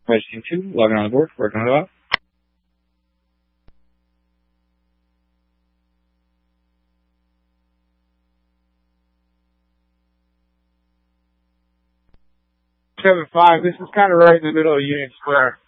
Team 2, logging on the board, working on it off. This is kind of right in the middle of Union Square.